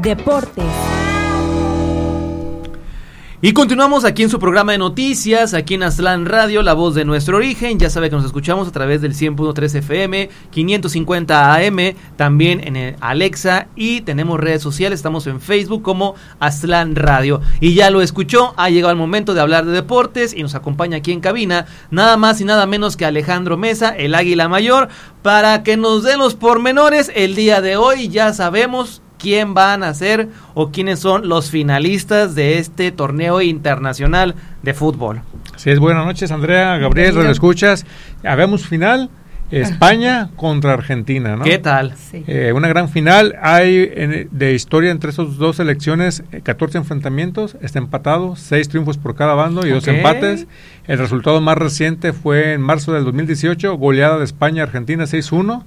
Deportes. Y continuamos aquí en su programa de noticias, aquí en Aztlán Radio, la voz de nuestro origen. Ya sabe que nos escuchamos a través del 100.3 FM, 550 AM, también en el Alexa, y tenemos redes sociales, estamos en Facebook como Aztlán Radio. Y ya lo escuchó, ha llegado el momento de hablar de deportes y nos acompaña aquí en cabina nada más y nada menos que Alejandro Mesa, el Águila Mayor, para que nos dé los pormenores. El día de hoy ya sabemos quién van a ser o quiénes son los finalistas de este torneo internacional de fútbol. Sí, es buenas noches, Andrea, Gabriel, ¿lo escuchas? Habemos final, España contra Argentina, ¿no? ¿Qué tal? Sí. Una gran final, hay de historia entre esas dos selecciones, 14 enfrentamientos, está empatado, 6 triunfos por cada bando y 2 empates. El resultado más reciente fue en marzo del 2018, goleada de España a Argentina 6-1.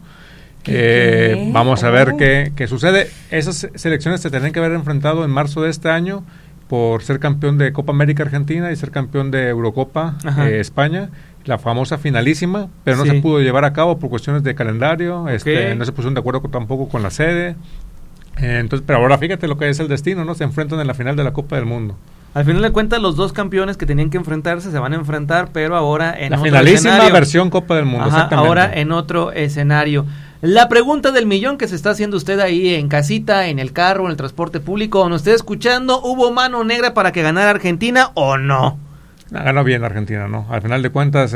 Vamos a ver qué sucede. Esas selecciones se tendrían que haber enfrentado en marzo de este año por ser campeón de Copa América Argentina y ser campeón de Eurocopa España, la famosa finalísima, pero no se pudo llevar a cabo por cuestiones de calendario, no se pusieron de acuerdo tampoco con la sede. Entonces, pero ahora fíjate lo que es el destino, ¿no? Se enfrentan en la final de la Copa del Mundo. Al final de cuentas, los dos campeones que tenían que enfrentarse se van a enfrentar, pero ahora en la otro finalísima escenario. Versión Copa del Mundo, exactamente. Ahora en otro escenario. La pregunta del millón que se está haciendo usted ahí en casita, en el carro, en el transporte público, o nos esté escuchando, ¿hubo mano negra para que ganara Argentina o no? Ganó bien Argentina, ¿no? Al final de cuentas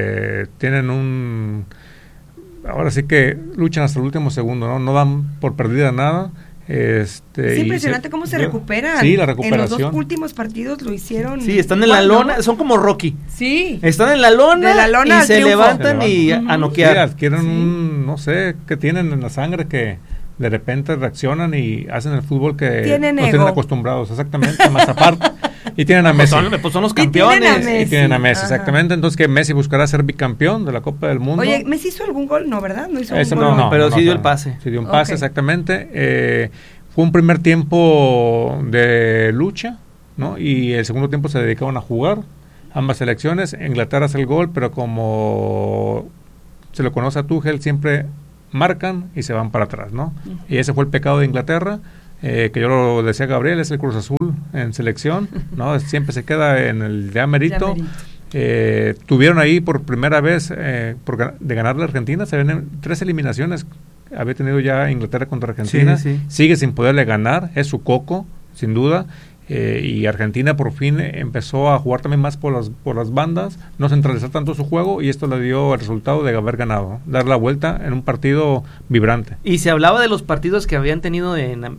tienen ahora sí que luchan hasta el último segundo, ¿no? No dan por perdida nada. Es impresionante cómo se recuperan. Sí, la recuperación. En los dos últimos partidos lo hicieron. Sí, están en la lona, son como Rocky. Sí. Están en la lona, de la lona y se levantan y a noquear. Sí, adquieren no sé, qué tienen en la sangre que de repente reaccionan y hacen el fútbol que tienen nos tienen acostumbrados, exactamente, más aparte. Y tienen a Messi. Pues son los campeones. Y tienen a Messi, exactamente. Entonces que Messi buscará ser bicampeón de la Copa del Mundo. Oye, ¿Messi hizo algún gol? No, ¿verdad? No hizo algún gol. No, pero sí dio el pase. Sí dio un pase, exactamente. Fue un primer tiempo de lucha, ¿no? Y el segundo tiempo se dedicaron a jugar ambas selecciones. Inglaterra hace el gol, pero como se lo conoce a Tuchel, siempre marcan y se van para atrás, ¿no? Y ese fue el pecado de Inglaterra. Que yo lo decía Gabriel, es el Cruz Azul en selección, ¿no? Siempre se queda en el ya merito. Tuvieron ahí por primera vez de ganarle a Argentina, se ven en 3 eliminaciones, había tenido ya Inglaterra contra Argentina, sigue sin poderle ganar, es su coco, sin duda. Y Argentina por fin empezó a jugar también más por las bandas, no centralizar tanto su juego, y esto le dio el resultado de haber ganado, dar la vuelta en un partido vibrante. Y se hablaba de los partidos que habían tenido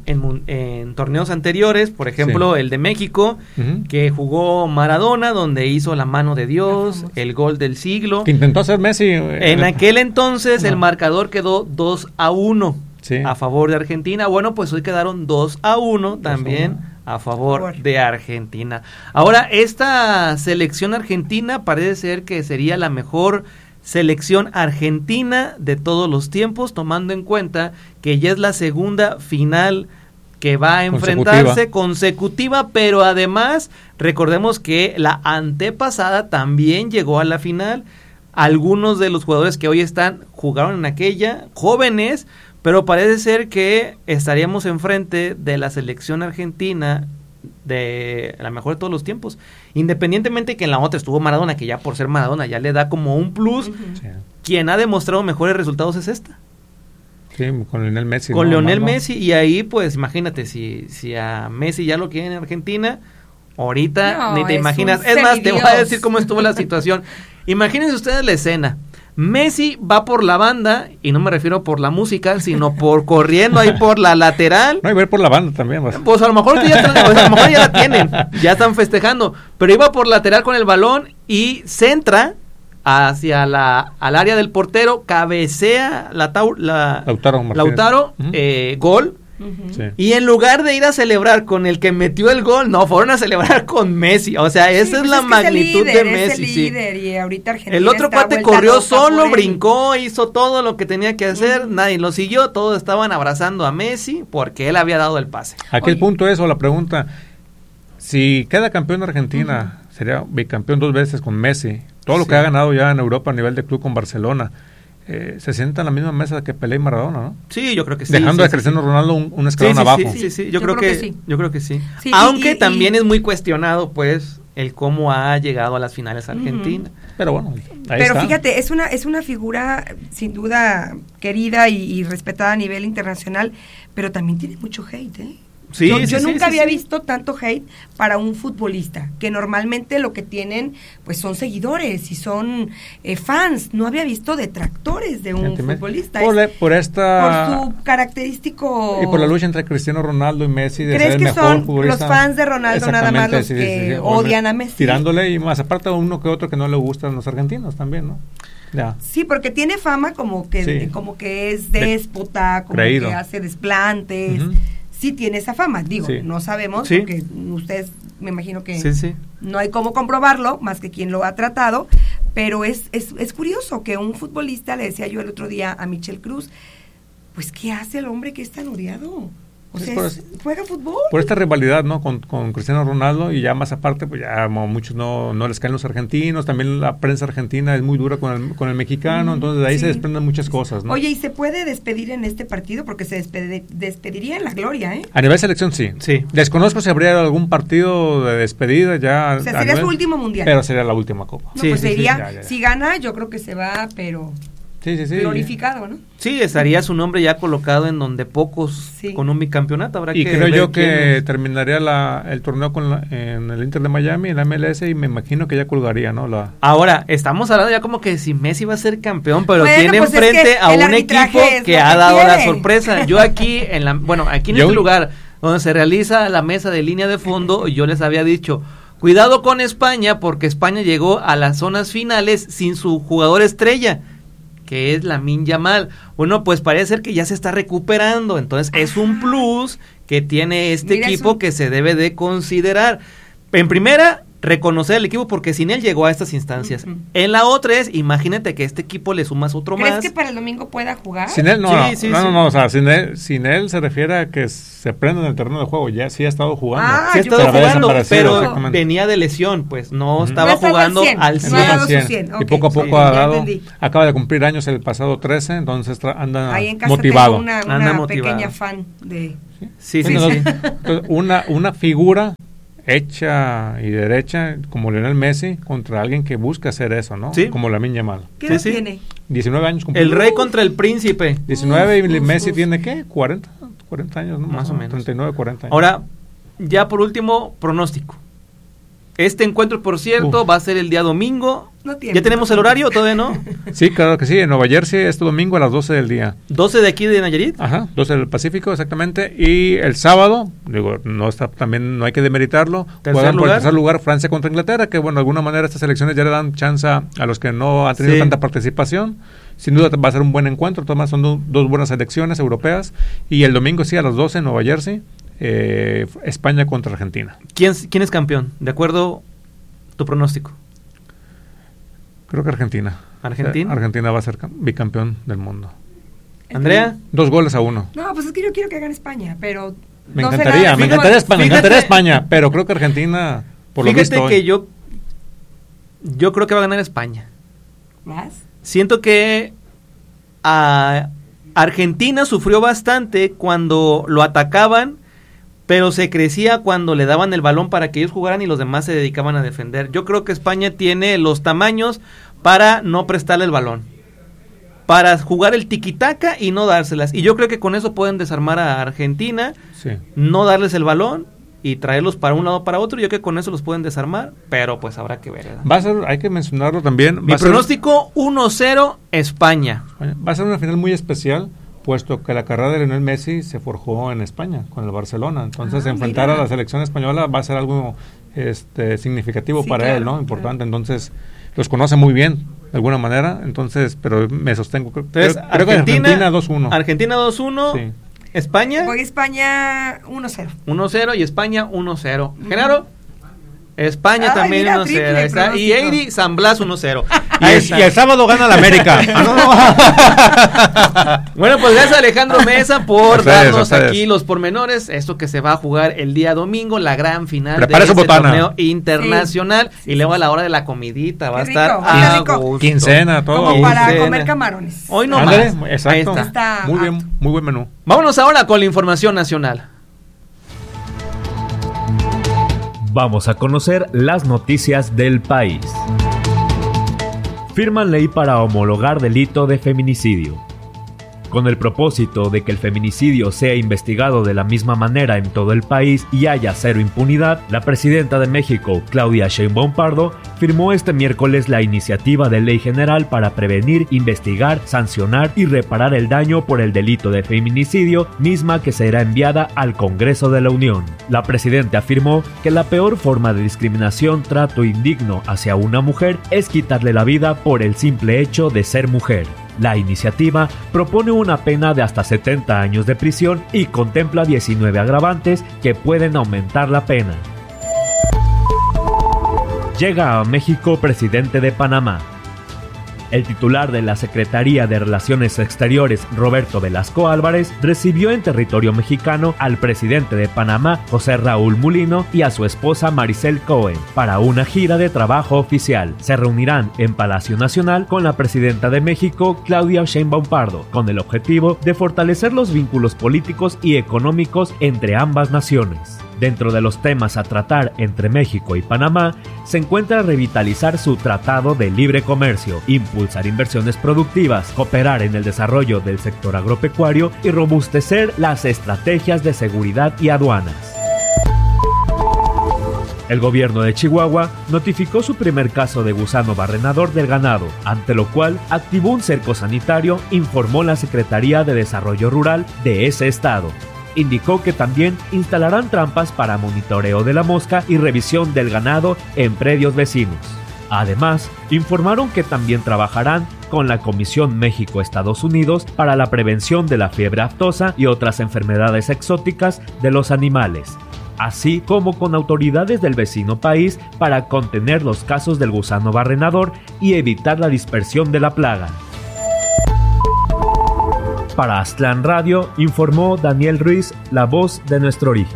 en torneos anteriores, por ejemplo el de México, que jugó Maradona, donde hizo la mano de Dios, el gol del siglo. Que intentó hacer Messi. En aquel entonces el marcador quedó 2-1 a favor de Argentina. Bueno, pues hoy quedaron 2-1 también a favor de Argentina. Ahora, esta selección argentina parece ser que sería la mejor selección argentina de todos los tiempos, tomando en cuenta que ya es la segunda final que va a enfrentarse consecutiva, pero además recordemos que la antepasada también llegó a la final. Algunos de los jugadores que hoy están jugaron en aquella, jóvenes, pero parece ser que estaríamos enfrente de la selección argentina de la mejor de todos los tiempos. Independientemente que en la otra estuvo Maradona, que ya por ser Maradona ya le da como un plus, quien ha demostrado mejores resultados es esta. Sí, con Lionel Messi. Con Lionel Messi, y ahí pues imagínate, si a Messi ya lo quieren en Argentina, ahorita ni te imaginas. Es más, te voy a decir cómo estuvo la situación. Imagínense ustedes la escena. Messi va por la banda, y no me refiero por la música, sino por corriendo ahí por la lateral. No, y ver por la banda también. Pues a lo mejor ya la tienen, ya están festejando, pero iba por lateral con el balón y centra hacia al área del portero, cabecea Lautaro, gol. Y en lugar de ir a celebrar con el que metió el gol, no, fueron a celebrar con Messi. O sea, esa es la magnitud de Messi. Y ahorita Argentina el otro cuate corrió solo, brincó, hizo todo lo que tenía que hacer, nadie lo siguió, todos estaban abrazando a Messi porque él había dado el pase. Aquí el punto es, o la pregunta, si queda campeón de Argentina, sería bicampeón 2 veces con Messi, todo lo que ha ganado ya en Europa a nivel de club con Barcelona. se sienta en la misma mesa que Pelé y Maradona, ¿no? Sí, yo creo que sí. Dejando a Cristiano Ronaldo un escalón abajo. Sí, yo creo que sí. Yo creo que sí. Sí, aunque también es muy cuestionado, pues, el cómo ha llegado a las finales Argentina. Pero bueno, ahí Pero está. fíjate, es una figura sin duda querida y respetada a nivel internacional, pero también tiene mucho hate, ¿eh? Sí, yo nunca había visto tanto hate para un futbolista, que normalmente lo que tienen pues son seguidores y son fans. No había visto detractores de un futbolista. Por su característico... Y por la lucha entre Cristiano Ronaldo y Messi de ¿Crees ser que el mejor son futbolista? Los fans de Ronaldo nada más los que odian a Messi? Tirándole, y más aparte uno que otro que no le gustan los argentinos también, ¿no? Ya. Sí, porque tiene fama como que es déspota, como creído, que hace desplantes. Sí tiene esa fama, digo, no sabemos, porque ustedes me imagino que no hay cómo comprobarlo, más que quien lo ha tratado, pero es curioso que un futbolista, le decía yo el otro día a Michel Cruz, pues ¿qué hace el hombre que es tan odiado? O sea, juega fútbol. Por esta rivalidad, ¿no? Con Cristiano Ronaldo, y ya más aparte, pues ya muchos no les caen los argentinos, también la prensa argentina es muy dura con el mexicano, entonces de ahí se desprenden muchas cosas, ¿no? Oye, ¿y se puede despedir en este partido? Porque se despediría en la gloria, ¿eh? A nivel selección, sí. Desconozco si habría algún partido de despedida ya. O sea, sería su último mundial. Pero sería la última copa. No, pues sería, si gana, yo creo que se va, pero... glorificado, ¿no? Sí, estaría su nombre ya colocado en donde pocos con un bicampeonato. Habrá y creo yo que terminaría el torneo en el Inter de Miami, en la MLS, y me imagino que ya colgaría, ¿no? Ahora, estamos hablando ya como que si Messi va a ser campeón, pero bueno, tiene pues enfrente a un equipo que ha dado la sorpresa. Yo aquí, aquí en este lugar donde se realiza la mesa de línea de fondo, yo les había dicho, cuidado con España, porque España llegó a las zonas finales sin su jugador estrella, que es Lamine Yamal. Bueno, pues parece ser que ya se está recuperando, entonces es un plus que tiene este equipo que se debe de considerar. En primera, reconocer al equipo porque sin él llegó a estas instancias. En la otra es, imagínate que este equipo le sumas otro más. ¿Crees que para el domingo pueda jugar? Sin él no, o sea, sin él se refiere a que se prenda en el terreno de juego, ya sí ha estado jugando. Sí ha estado jugando, pero venía de lesión, pues no estaba jugando al 100. Y poco a poco acaba de cumplir años el pasado 13, entonces anda ahí en casa motivado. Tengo una pequeña fan de... Una figura hecha y derecha como Lionel Messi contra alguien que busca hacer eso, ¿no? Como Lamine Yamal. ¿Qué edad tiene? 19 años cumplido. El rey contra el príncipe. 19 y Messi tiene ¿qué? 40 años, ¿no? Más o menos. 39, 40 años. Ahora, ya por último, pronóstico. Este encuentro, por cierto, va a ser el día domingo. ¿Ya tenemos el horario o todavía no? Sí, claro que sí, en Nueva Jersey este domingo a las 12 del día. ¿12 de aquí de Nayarit? Ajá, 12 del Pacífico, exactamente. Y el sábado, también no hay que demeritarlo, juegan por el tercer lugar Francia contra Inglaterra, que bueno, de alguna manera estas elecciones ya le dan chance a los que no han tenido tanta participación. Sin duda va a ser un buen encuentro, además son dos buenas elecciones europeas. Y el domingo sí, a las 12 en Nueva Jersey, España contra Argentina. ¿Quién es campeón? De acuerdo a tu pronóstico. Creo que Argentina. Argentina va a ser bicampeón del mundo. ¿Andrea? 2-1. No, pues es que yo quiero que gane España, pero... Me encantaría España, pero creo que Argentina, por lo visto... Fíjate que yo creo que va a ganar España. ¿Más? Siento que Argentina sufrió bastante cuando lo atacaban, pero se crecía cuando le daban el balón para que ellos jugaran y los demás se dedicaban a defender. Yo creo que España tiene los tamaños para no prestarle el balón, para jugar el tiquitaca y no dárselas. Y yo creo que con eso pueden desarmar a Argentina, no darles el balón y traerlos para un lado para otro. Yo creo que con eso los pueden desarmar, pero pues habrá que ver. Hay que mencionarlo también. Mi pronóstico 1-0 España. Va a ser una final muy especial, puesto que la carrera de Lionel Messi se forjó en España, con el Barcelona. Entonces, enfrentar a la selección española va a ser algo significativo para él, ¿no? Importante. Claro. Entonces, los conoce muy bien, de alguna manera. Entonces, pero me sostengo. Creo que Argentina 2-1. Argentina 2-1. Sí. ¿España? Voy España 1-0. 1-0 y España 1-0. ¿Genaro? España también 1-0. Y Eiri San Blas 1-0. Y el sábado gana la América. Bueno, pues gracias a Alejandro Mesa por darnos aquí los pormenores. Esto que se va a jugar el día domingo, la gran final de este torneo internacional. Y luego a la hora de la comidita va a estar a gusto. Quincena, todo. Como para comer camarones. Hoy no más. Exacto. Muy bien, muy buen menú. Vámonos ahora con la información nacional. Vamos a conocer las noticias del país. Firman ley para homologar delito de feminicidio. Con el propósito de que el feminicidio sea investigado de la misma manera en todo el país y haya cero impunidad, la presidenta de México, Claudia Sheinbaum Pardo, firmó este miércoles la iniciativa de ley general para prevenir, investigar, sancionar y reparar el daño por el delito de feminicidio, misma que será enviada al Congreso de la Unión. La presidenta afirmó que la peor forma de discriminación, trato indigno hacia una mujer es quitarle la vida por el simple hecho de ser mujer. La iniciativa propone una pena de hasta 70 años de prisión y contempla 19 agravantes que pueden aumentar la pena. Llega a México presidente de Panamá. El titular de la Secretaría de Relaciones Exteriores, Roberto Velasco Álvarez, recibió en territorio mexicano al presidente de Panamá, José Raúl Mulino, y a su esposa Maricel Cohen, para una gira de trabajo oficial. Se reunirán en Palacio Nacional con la presidenta de México, Claudia Sheinbaum Pardo, con el objetivo de fortalecer los vínculos políticos y económicos entre ambas naciones. Dentro de los temas a tratar entre México y Panamá, se encuentra revitalizar su tratado de libre comercio, impulsar inversiones productivas, cooperar en el desarrollo del sector agropecuario y robustecer las estrategias de seguridad y aduanas. El gobierno de Chihuahua notificó su primer caso de gusano barrenador del ganado, ante lo cual activó un cerco sanitario, informó la Secretaría de Desarrollo Rural de ese estado. Indicó que también instalarán trampas para monitoreo de la mosca y revisión del ganado en predios vecinos. Además, informaron que también trabajarán con la Comisión México-Estados Unidos para la prevención de la fiebre aftosa y otras enfermedades exóticas de los animales, así como con autoridades del vecino país para contener los casos del gusano barrenador y evitar la dispersión de la plaga. Para Aztlán Radio, informó Daniel Ruiz, la voz de nuestro origen.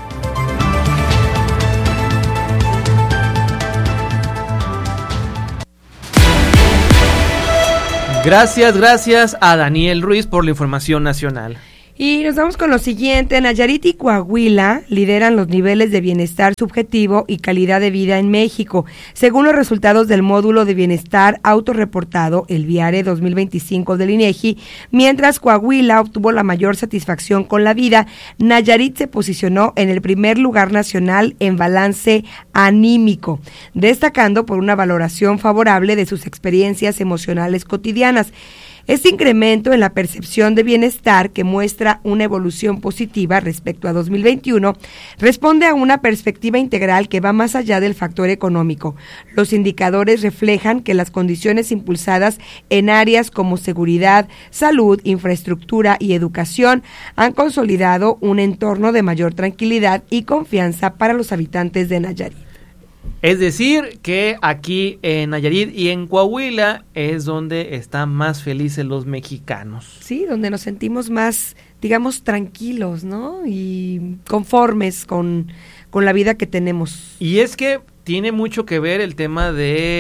Gracias a Daniel Ruiz por la información nacional. Y nos vamos con lo siguiente. Nayarit y Coahuila lideran los niveles de bienestar subjetivo y calidad de vida en México, según los resultados del módulo de bienestar autorreportado, el BIARE 2025 del INEGI. Mientras Coahuila obtuvo la mayor satisfacción con la vida, Nayarit se posicionó en el primer lugar nacional en balance anímico, destacando por una valoración favorable de sus experiencias emocionales cotidianas. Este incremento en la percepción de bienestar, que muestra una evolución positiva respecto a 2021, responde a una perspectiva integral que va más allá del factor económico. Los indicadores reflejan que las condiciones impulsadas en áreas como seguridad, salud, infraestructura y educación han consolidado un entorno de mayor tranquilidad y confianza para los habitantes de Nayarit. Es decir, que aquí en Nayarit y en Coahuila es donde están más felices los mexicanos. Sí, donde nos sentimos más, digamos, tranquilos, ¿no? Y conformes con la vida que tenemos. Y es que tiene mucho que ver el tema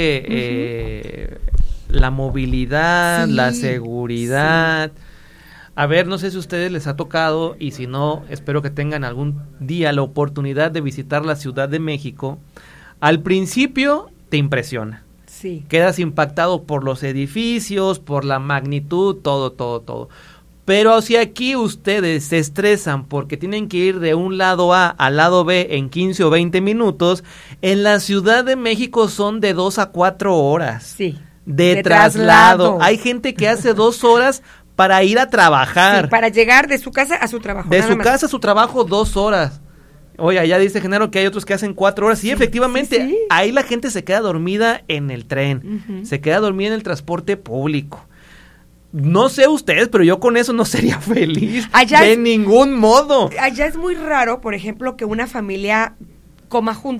de la movilidad, sí, la seguridad. Sí. A ver, no sé si a ustedes les ha tocado, y si no, espero que tengan algún día la oportunidad de visitar la Ciudad de México. Al principio te impresiona. Sí. Quedas impactado por los edificios, por la magnitud, todo. Pero si aquí ustedes se estresan porque tienen que ir de un lado A al lado B en 15 o 20 minutos, en la Ciudad de México son de 2 a 4 horas. Sí. De traslado. Hay gente que hace 2 horas para ir a trabajar. Sí, para llegar de su casa a su trabajo. De su casa a su trabajo 2 horas. Oye, ya dice Genaro que hay otros que hacen 4 horas. Sí, efectivamente, sí. Ahí la gente se queda dormida en el tren, se queda dormida en el transporte público. No sé ustedes, pero yo con eso no sería feliz de ningún modo. Allá es muy raro, por ejemplo, que una familia coma junta.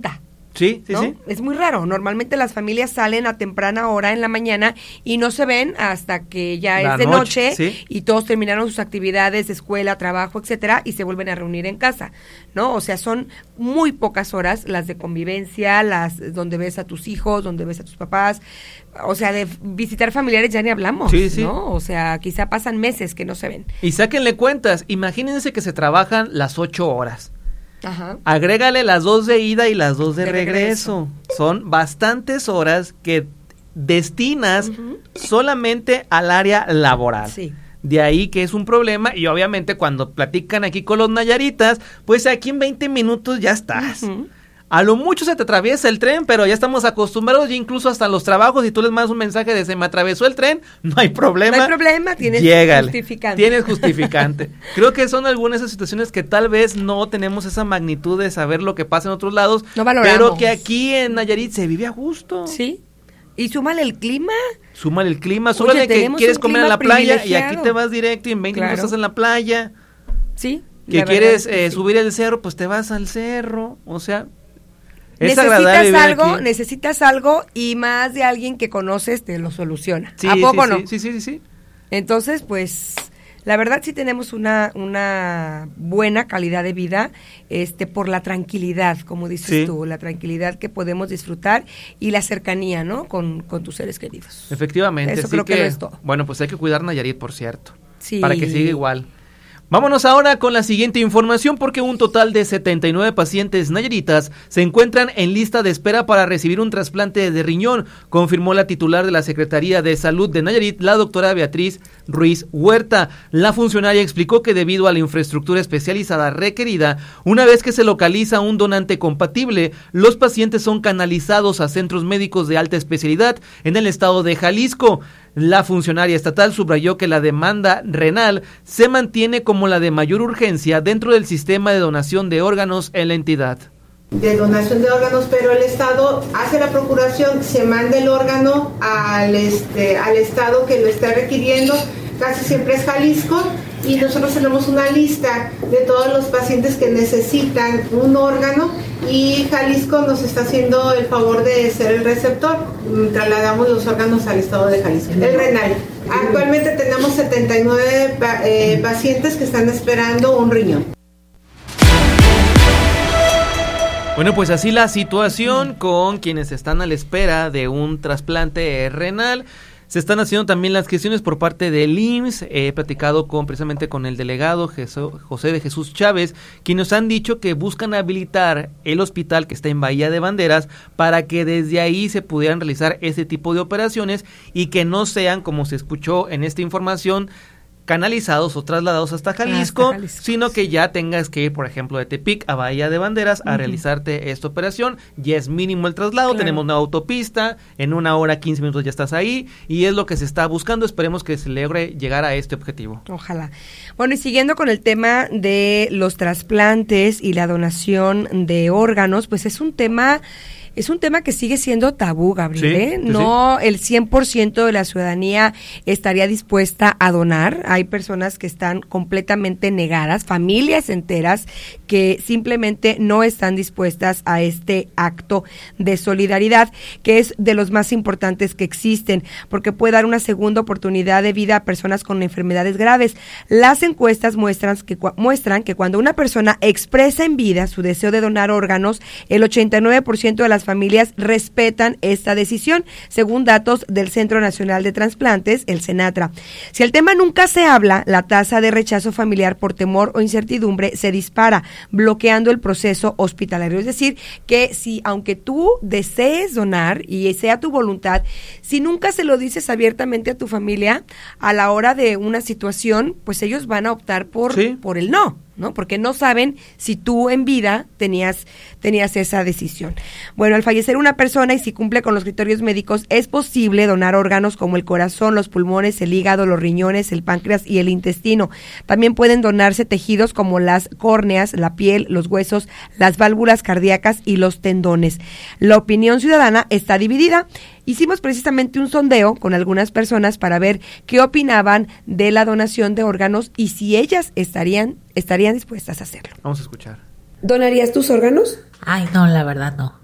Sí, sí, ¿no? sí. Es muy raro. Normalmente las familias salen a temprana hora en la mañana y no se ven hasta que ya es de noche ¿sí? Y todos terminaron sus actividades, escuela, trabajo, etcétera, y se vuelven a reunir en casa, ¿no? O sea, son muy pocas horas las de convivencia, las donde ves a tus hijos, donde ves a tus papás. O sea, de visitar familiares ya ni hablamos, sí, sí. ¿no? O sea, quizá pasan meses que no se ven. Y sáquenle cuentas, imagínense que se trabajan las 8 horas. Ajá. Agrégale las 2 de ida y las 2 de regreso. Son bastantes horas que destinas solamente al área laboral. Sí. De ahí que es un problema y obviamente cuando platican aquí con los nayaritas, pues aquí en 20 minutos ya estás. A lo mucho se te atraviesa el tren, pero ya estamos acostumbrados, ya incluso hasta los trabajos, si tú les mandas un mensaje de se me atravesó el tren, no hay problema. No hay problema, tienes justificante. Tienes justificante. Creo que son algunas de esas situaciones que tal vez no tenemos esa magnitud de saber lo que pasa en otros lados, no valoramos. Pero que aquí en Nayarit se vive a gusto. Sí. Y súmale el clima. Súmale que quieres comer en la playa y aquí te vas directo y en 20 minutos estás en la playa. Sí. Que quieres subir el cerro, pues te vas al cerro, o sea... Necesitas algo y más de alguien que conoces te lo soluciona. Sí, ¿A poco sí, no? Sí. Entonces, pues, la verdad sí tenemos una buena calidad de vida, por la tranquilidad, como dices tú, la tranquilidad que podemos disfrutar y la cercanía, ¿no? Con tus seres queridos. Efectivamente. Eso creo que no es todo. Bueno, pues hay que cuidar Nayarit, por cierto. Sí. Para que siga igual. Vámonos ahora con la siguiente información porque un total de 79 pacientes nayaritas se encuentran en lista de espera para recibir un trasplante de riñón, confirmó la titular de la Secretaría de Salud de Nayarit, la doctora Beatriz Ruiz Huerta. La funcionaria explicó que debido a la infraestructura especializada requerida, una vez que se localiza un donante compatible, los pacientes son canalizados a centros médicos de alta especialidad en el estado de Jalisco. La funcionaria estatal subrayó que la demanda renal se mantiene como la de mayor urgencia dentro del sistema de donación de órganos en la entidad. De donación de órganos, pero el Estado hace la procuración, se manda el órgano al Estado que lo está requiriendo, casi siempre es Jalisco, y nosotros tenemos una lista de todos los pacientes que necesitan un órgano y Jalisco nos está haciendo el favor de ser el receptor. Trasladamos los órganos al estado de Jalisco. El renal. Actualmente tenemos 79 pacientes que están esperando un riñón. Bueno, pues así la situación con quienes están a la espera de un trasplante renal. Se están haciendo también las gestiones por parte del IMSS. He platicado precisamente con el delegado José de Jesús Chávez, quienes nos han dicho que buscan habilitar el hospital que está en Bahía de Banderas para que desde ahí se pudieran realizar ese tipo de operaciones y que no sean, como se escuchó en esta información, canalizados o trasladados hasta Jalisco, sino que ya tengas que ir, por ejemplo, de Tepic a Bahía de Banderas a realizarte esta operación. Ya es mínimo el traslado, tenemos una autopista, en 1 hora 15 minutos ya estás ahí, y es lo que se está buscando. Esperemos que se logre llegar a este objetivo. Ojalá. Bueno, y siguiendo con el tema de los trasplantes y la donación de órganos, pues es un tema que sigue siendo tabú, Gabriel, No, el 100% de la ciudadanía estaría dispuesta a donar. Hay personas que están completamente negadas, familias enteras que simplemente no están dispuestas a este acto de solidaridad, que es de los más importantes que existen, porque puede dar una segunda oportunidad de vida a personas con enfermedades graves. Las encuestas muestran que cuando una persona expresa en vida su deseo de donar órganos, el 89% de las familias respetan esta decisión, según datos del Centro Nacional de Transplantes, el CENATRA. Si el tema nunca se habla, la tasa de rechazo familiar por temor o incertidumbre se dispara, bloqueando el proceso hospitalario. Es decir, que si aunque tú desees donar y sea tu voluntad, si nunca se lo dices abiertamente a tu familia, a la hora de una situación, pues ellos van a optar por el no, porque no saben si tú en vida tenías esa decisión. Bueno, al fallecer una persona y si cumple con los criterios médicos, es posible donar órganos como el corazón, los pulmones, el hígado, los riñones, el páncreas y el intestino. También pueden donarse tejidos como las córneas, la piel, los huesos, las válvulas cardíacas y los tendones. La opinión ciudadana está dividida. Hicimos precisamente un sondeo con algunas personas para ver qué opinaban de la donación de órganos y si ellas estarían dispuestas a hacerlo. Vamos a escuchar. ¿Donarías tus órganos? Ay, no, la verdad no.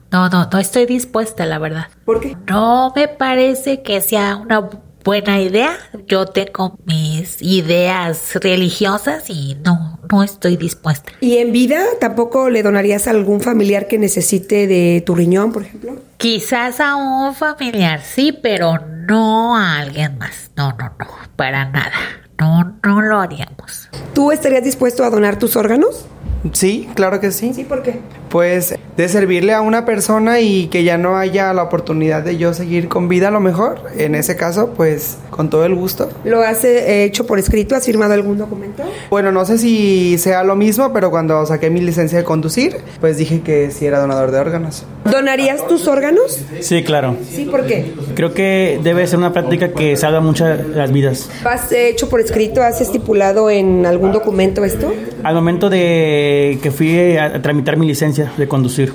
No estoy dispuesta, la verdad. ¿Por qué? No me parece que sea una buena idea. Yo tengo mis ideas religiosas y no estoy dispuesta. ¿Y en vida tampoco le donarías a algún familiar que necesite de tu riñón, por ejemplo? Quizás a un familiar, sí, pero no a alguien más. No, para nada. No lo haríamos. ¿Tú estarías dispuesto a donar tus órganos? Sí, claro que sí. ¿Sí? ¿Por qué? Pues de servirle a una persona y que ya no haya la oportunidad de yo seguir con vida a lo mejor. En ese caso, pues con todo el gusto. ¿Lo has hecho por escrito? ¿Has firmado algún documento? Bueno, no sé si sea lo mismo, pero cuando saqué mi licencia de conducir, pues dije que sí era donador de órganos. ¿Donarías tus órganos? Sí, claro. ¿Sí? ¿Por qué? Creo que debe ser una práctica que salva muchas las vidas. ¿Has hecho por escrito? ¿Has estipulado en algún documento esto? Al momento de que fui a tramitar mi licencia de conducir.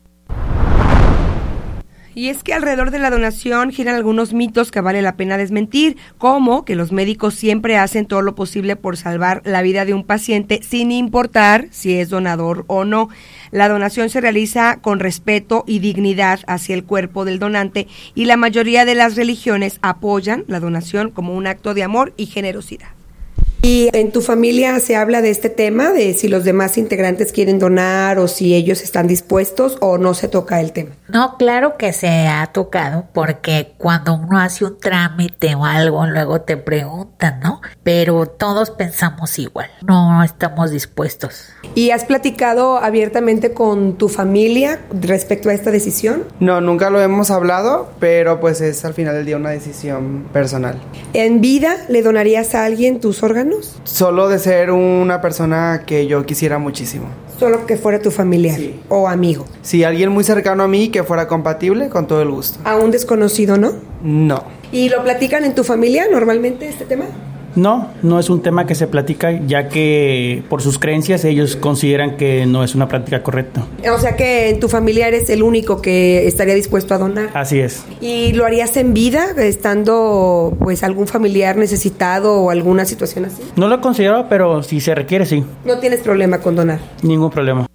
Y es que alrededor de la donación giran algunos mitos que vale la pena desmentir, como que los médicos siempre hacen todo lo posible por salvar la vida de un paciente sin importar si es donador o no. La donación se realiza con respeto y dignidad hacia el cuerpo del donante y la mayoría de las religiones apoyan la donación como un acto de amor y generosidad. ¿Y en tu familia se habla de este tema, de si los demás integrantes quieren donar o si ellos están dispuestos o no se toca el tema? No, claro que se ha tocado, porque cuando uno hace un trámite o algo, luego te preguntan, ¿no? Pero todos pensamos igual, no estamos dispuestos. ¿Y has platicado abiertamente con tu familia respecto a esta decisión? No, nunca lo hemos hablado, pero pues es al final del día una decisión personal. ¿En vida le donarías a alguien tus órganos? Solo de ser una persona que yo quisiera muchísimo. Solo que fuera tu familiar, sí, o amigo. Sí, alguien muy cercano a mí que fuera compatible, con todo el gusto. ¿A un desconocido, no? No. ¿Y lo platican en tu familia normalmente este tema? No es un tema que se platica, ya que por sus creencias ellos consideran que no es una práctica correcta. O sea que en tu familia eres el único que estaría dispuesto a donar. Así es. ¿Y lo harías en vida, estando pues algún familiar necesitado o alguna situación así? No lo he considerado, pero si se requiere, sí. ¿No tienes problema con donar? Ningún problema.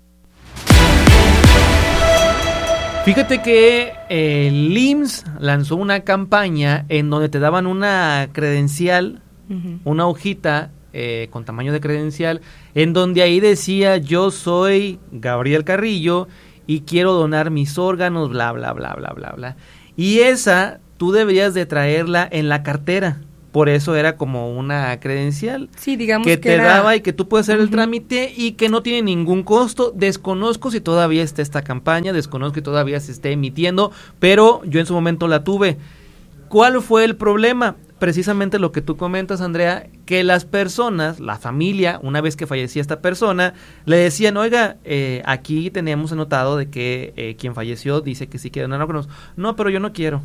Fíjate que el IMSS lanzó una campaña en donde te daban una credencial, una hojita con tamaño de credencial, en donde ahí decía: yo soy Gabriel Carrillo y quiero donar mis órganos, bla, bla, bla, bla, bla, bla. Y esa tú deberías de traerla en la cartera. Por eso era como una credencial, sí, digamos que te daba y que tú puedes hacer el trámite y que no tiene ningún costo. Desconozco si todavía está esta campaña, desconozco si todavía se esté emitiendo, pero yo en su momento la tuve. ¿Cuál fue el problema? Precisamente lo que tú comentas, Andrea, que las personas, la familia, una vez que fallecía esta persona, le decían: oiga, aquí teníamos anotado de que quien falleció dice que sí quiere donar órganos. No, pero yo no quiero.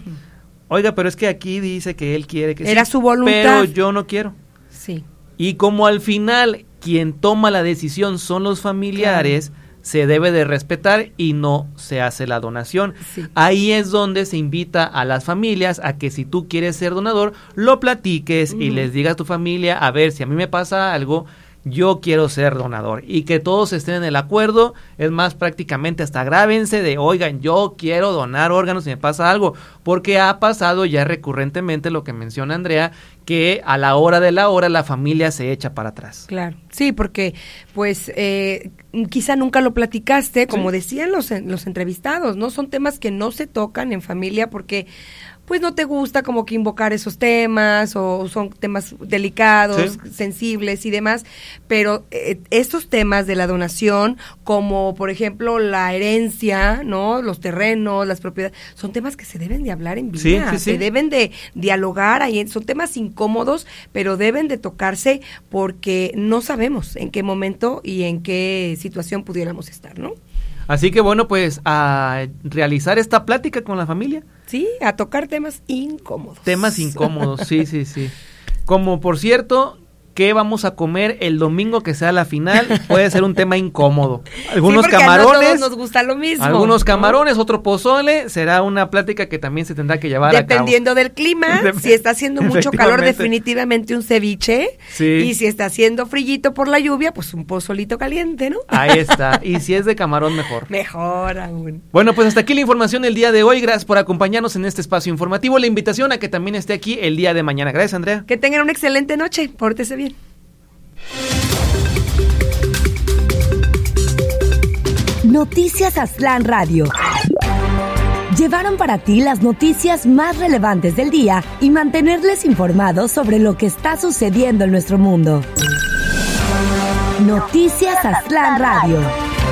Oiga, pero es que aquí dice que él quiere que era sí, su voluntad, pero yo no quiero. Sí. Y como al final quien toma la decisión son los familiares, claro, se debe de respetar y no se hace la donación. Sí. Ahí es donde se invita a las familias a que si tú quieres ser donador, lo platiques y les digas a tu familia: a ver, si a mí me pasa algo, yo quiero ser donador, y que todos estén en el acuerdo. Es más, prácticamente hasta grábense de: oigan, yo quiero donar órganos si me pasa algo, porque ha pasado ya recurrentemente lo que menciona Andrea, que a la hora de la hora la familia se echa para atrás. Claro, sí, porque pues quizá nunca lo platicaste, como sí decían los entrevistados, ¿no? Son temas que no se tocan en familia porque pues no te gusta como que invocar esos temas, o son temas delicados, sí, sensibles y demás, pero estos temas de la donación, como por ejemplo la herencia, ¿no? Los terrenos, las propiedades, son temas que se deben de hablar en vida, sí. Se deben de dialogar ahí, son temas incómodos, pero deben de tocarse porque no sabemos en qué momento y en qué situación pudiéramos estar, ¿no? Así que bueno, pues a realizar esta plática con la familia. Sí, a tocar temas incómodos. Temas incómodos, sí. Como por cierto, ¿qué vamos a comer el domingo que sea la final? Puede ser un tema incómodo. Algunos camarones. No a todos nos gusta lo mismo. Algunos camarones, otro pozole. Será una plática que también se tendrá que llevar a cabo. Dependiendo del clima. Si está haciendo mucho calor, definitivamente un ceviche. Sí. Y si está haciendo frillito por la lluvia, pues un pozolito caliente, ¿no? Ahí está. Y si es de camarón, mejor. Mejor aún. Bueno, pues hasta aquí la información del día de hoy. Gracias por acompañarnos en este espacio informativo. La invitación a que también esté aquí el día de mañana. Gracias, Andrea. Que tengan una excelente noche. Pórtese bien. Noticias Aztlán Radio. Llevaron para ti las noticias más relevantes del día y mantenerles informados sobre lo que está sucediendo en nuestro mundo. Noticias Aztlán Radio.